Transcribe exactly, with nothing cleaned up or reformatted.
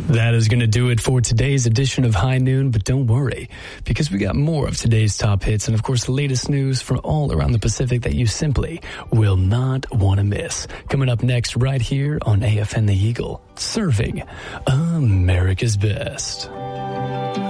That is going to do it for today's edition of High Noon, but don't worry, because we got more of today's top hits and, of course, the latest news from all around the Pacific that you simply will not want to miss. Coming up next right here on A F N The Eagle, serving America's best.